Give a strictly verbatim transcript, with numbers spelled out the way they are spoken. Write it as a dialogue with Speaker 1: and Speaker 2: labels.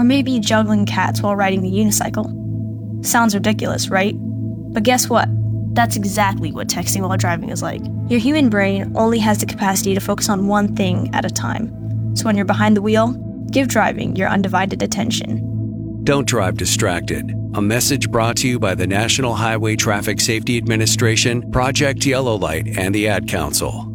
Speaker 1: Or maybe juggling cats while riding the unicycle. Sounds ridiculous, right? But guess what? That's exactly what texting while driving is like. Your human brain only has the capacity to focus on one thing at a time. So when you're behind the wheel, give driving your undivided attention.
Speaker 2: Don't drive distracted. A message brought to you by the National Highway Traffic Safety Administration, Project Yellow Light, and the Ad Council.